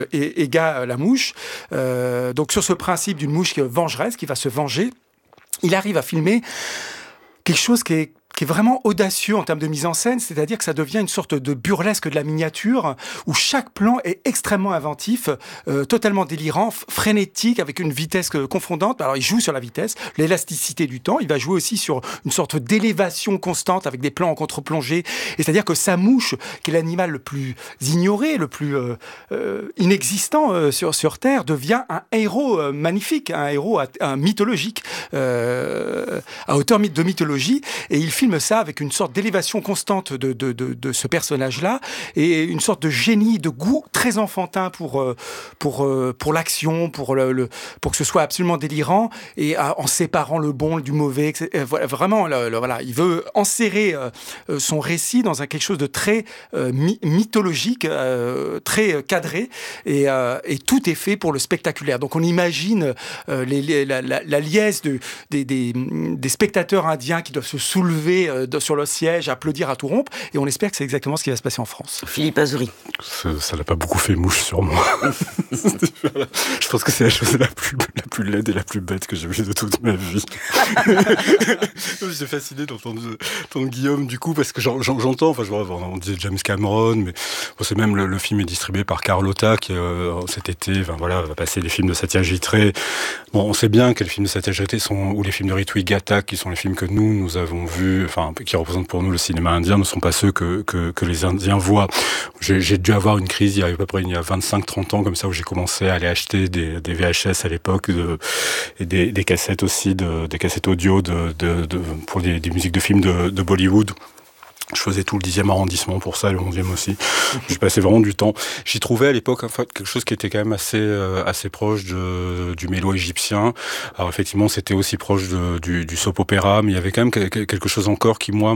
Ega la mouche. Donc sur ce principe d'une mouche vengeresse qui va se venger, il arrive à filmer quelque chose qui est vraiment audacieux en termes de mise en scène, c'est-à-dire que ça devient une sorte de burlesque de la miniature, où chaque plan est extrêmement inventif, totalement délirant, frénétique, avec une vitesse confondante. Alors il joue sur la vitesse, l'élasticité du temps, il va jouer aussi sur une sorte d'élévation constante, avec des plans en contre-plongée, et c'est-à-dire que sa mouche, qui est l'animal le plus ignoré, le plus inexistant sur Terre, devient un héros magnifique, un héros mythologique, à hauteur de mythologie, et il filme ça avec une sorte d'élévation constante de ce personnage-là et une sorte de génie, de goût très enfantin pour l'action, pour que ce soit absolument délirant et en séparant le bon du mauvais. Etc. Vraiment, voilà, il veut enserrer son récit dans quelque chose de très mythologique, très cadré et tout est fait pour le spectaculaire. Donc on imagine la liesse des spectateurs indiens qui doivent se soulever sur le siège, applaudir à tout rompre, et on espère que c'est exactement ce qui va se passer en France. Philippe Azouri. Ça n'a pas beaucoup fait mouche sur moi. Je pense que c'est la chose la plus laide et la plus bête que j'ai vue de toute ma vie. J'étais fasciné d'entendre Guillaume, du coup, parce que j'entends, enfin, je vois, on disait James Cameron, mais bon, c'est même le film est distribué par Carlotta, qui cet été, enfin, voilà, va passer les films de Satya Gitre. Bon, on sait bien que les films de Satya Gitre ou les films de Ritwik Ghatak, qui sont les films que nous avons vus, enfin, qui représentent pour nous le cinéma indien, ne sont pas ceux que les Indiens voient. J'ai dû avoir une crise il y a 25-30 ans, comme ça, où j'ai commencé à aller acheter des VHS à l'époque, et des cassettes aussi, des cassettes audio pour des musiques de films de Bollywood. Je faisais tout le 10e arrondissement pour ça, le 11e aussi. J'ai passé vraiment du temps. J'y trouvais à l'époque en fait, quelque chose qui était quand même assez proche du mélo égyptien. Alors effectivement, c'était aussi proche du soap opéra, mais il y avait quand même quelque chose encore qui, moi,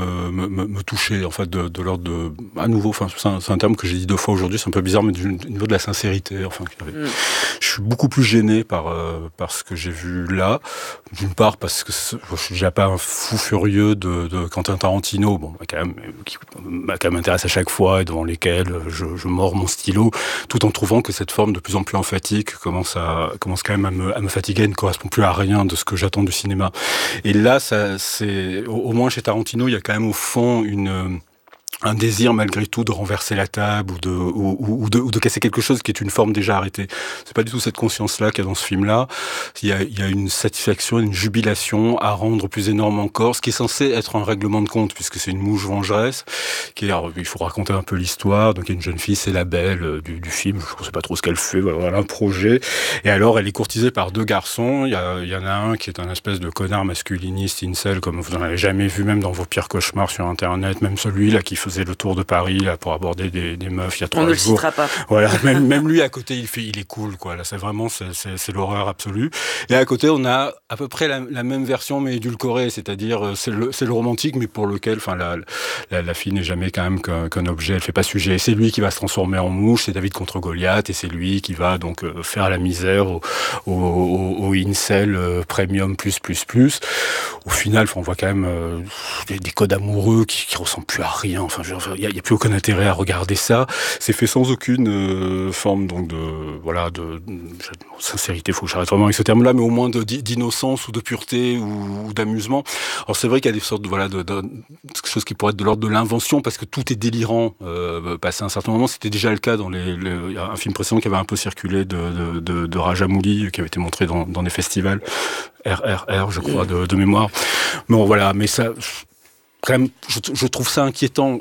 me touchait, en fait, de l'ordre de... À nouveau, enfin, c'est un terme que j'ai dit 2 fois aujourd'hui, c'est un peu bizarre, mais du niveau de la sincérité. Enfin, je suis beaucoup plus gêné par ce que j'ai vu là. D'une part, parce que je suis déjà pas un fou furieux de Quentin Tarantino, bon, qui m'intéresse à chaque fois et devant lesquels je mords mon stylo, tout en trouvant que cette forme de plus en plus emphatique commence quand même à me fatiguer, ne correspond plus à rien de ce que j'attends du cinéma. Et là, c'est au moins chez Tarantino, il y a quand même au fond un désir malgré tout de renverser la table ou de casser quelque chose qui est une forme déjà arrêtée. C'est pas du tout cette conscience-là qu'il y a dans ce film-là. Il y a une satisfaction, une jubilation à rendre plus énorme encore, ce qui est censé être un règlement de compte puisque c'est une mouche vengeresse. Alors, il faut raconter un peu l'histoire. Donc il y a une jeune fille, c'est la belle du film. Je ne sais pas trop ce qu'elle fait. Voilà un projet. Et alors elle est courtisée par 2 garçons. Il y en a un qui est un espèce de connard masculiniste incel comme vous n'en avez jamais vu même dans vos pires cauchemars sur Internet. Même celui-là qui faisait le tour de Paris là pour aborder des meufs il y a 3 jours. On ne le citera pas. Voilà, même lui à côté il est cool quoi. Là c'est vraiment c'est l'horreur absolue. Et à côté on a à peu près la même version mais édulcorée, c'est-à-dire c'est le romantique mais pour lequel enfin la fille n'est jamais quand même qu'un objet, elle fait pas sujet. Et c'est lui qui va se transformer en mouche, c'est David contre Goliath et c'est lui qui va donc faire la misère au incel premium plus. Au final, on voit quand même des codes amoureux qui ressemblent plus à rien. Enfin, il y a plus aucun intérêt à regarder ça. C'est fait sans aucune forme donc de sincérité. Faut que j'arrête vraiment avec ce terme-là, mais au moins d'innocence ou de pureté ou d'amusement. Alors c'est vrai qu'il y a des sortes de quelque chose qui pourrait être de l'ordre de l'invention parce que tout est délirant. Passé un certain moment, c'était déjà le cas dans il y a un film précédent qui avait un peu circulé de Rajamouli qui avait été montré dans des festivals. RRR, je crois, de mémoire. Bon, voilà, mais ça, quand même, je trouve ça inquiétant,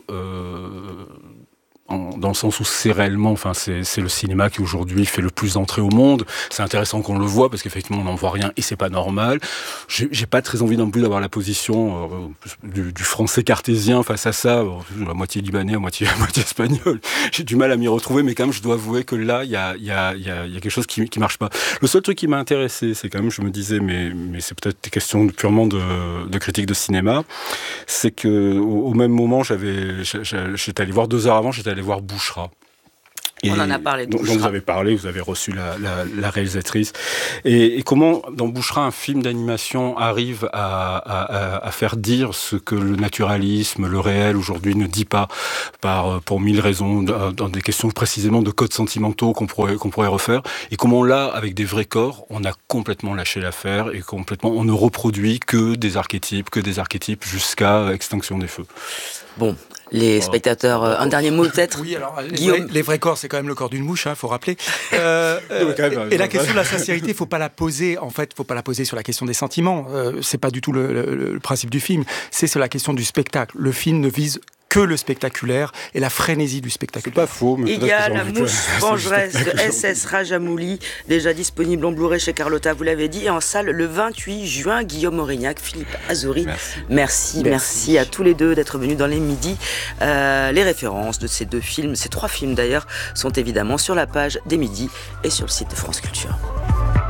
dans le sens où c'est réellement, enfin, c'est le cinéma qui aujourd'hui fait le plus d'entrées au monde. C'est intéressant qu'on le voit parce qu'effectivement on n'en voit rien et c'est pas normal. J'ai pas très envie non plus d'avoir la position du français cartésien face à ça, à moitié libanais, à moitié espagnol. J'ai du mal à m'y retrouver, mais quand même je dois avouer que là il y a quelque chose qui marche pas. Le seul truc qui m'a intéressé, c'est quand même, je me disais, mais c'est peut-être des questions purement de critique de cinéma, c'est que au même moment j'étais allé voir 2 heures avant, j'étais allé voir Bouchra. On en a parlé. Dont vous avez parlé, vous avez reçu la réalisatrice. Et comment, dans Boucherat, un film d'animation arrive à faire dire ce que le naturalisme, le réel, aujourd'hui, ne dit pas, pour mille raisons, dans des questions précisément de codes sentimentaux qu'on pourrait refaire. Et comment là, avec des vrais corps, on a complètement lâché l'affaire et on ne reproduit que des archétypes jusqu'à Extinction des feux. Bon, les spectateurs, un dernier mot peut-être. Oui, alors Guillaume. les vrais corps, c'est quand même le corps d'une mouche, faut rappeler. Et la question de la sincérité, faut pas la poser sur la question des sentiments. C'est pas du tout le principe du film. C'est sur la question du spectacle. Le film ne vise que le spectaculaire et la frénésie du spectacle. C'est pas faux, mais il y a La mouche vengeresse de S.S. Rajamouli, déjà disponible en Blu-ray chez Carlotta, vous l'avez dit, et en salle le 28 juin. Guillaume Aurignac, Philippe Azoury, merci à tous les deux d'être venus dans les midis. Les références de ces 2 films, ces 3 films d'ailleurs, sont évidemment sur la page des midis et sur le site de France Culture.